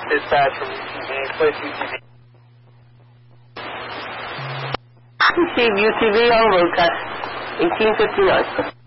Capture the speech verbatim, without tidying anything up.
dispatch from U T V. Place U T V. Receive U T V on road test, eighteen fifty-nine.